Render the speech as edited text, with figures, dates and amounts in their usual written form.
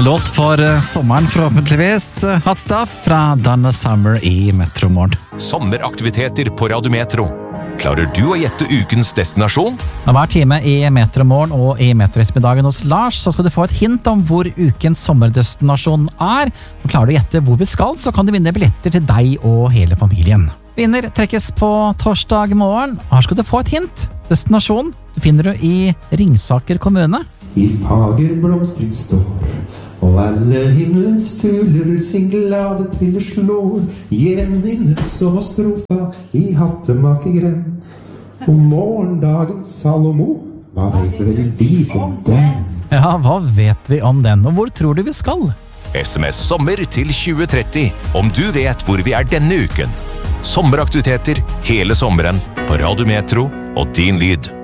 En låt for sommeren forhåpentligvis. Hot Stuff fra Donna Summer i Metromorgen. Sommeraktiviteter på Radio Metro. Klarer du å gjette ukens destinasjon? Hver time i Metromorgen og i Metro-ettermiddagen hos Lars, så skal du få et hint om hvor ukens sommerdestinasjon er. Og klarer du å gjette hvor vi skal, så kan du vinne billetter til deg og hele familien. Vinner trekkes på torsdag morgen. Her skal du få et hint. Destinasjon finner du i Ringsaker kommune. I fager blomstring står, og alle himmelens fugler sin glade triller slår, gjenvinnet så strofa i hattemakegrem. Om morgendagens Salomo, hva vet vel vi om den? Ja, hva vet vi om den, og hvor tror du vi skal? SMS sommer til 2030 om du vet hvor vi er denne uken. Sommeraktiviteter hele sommeren på Radio Metro og din lyd.